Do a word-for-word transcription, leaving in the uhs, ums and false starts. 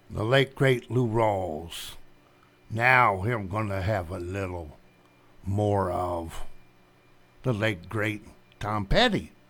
the late great Lou Rawls. Now here I'm going to have a little more of the late great Tom Petty.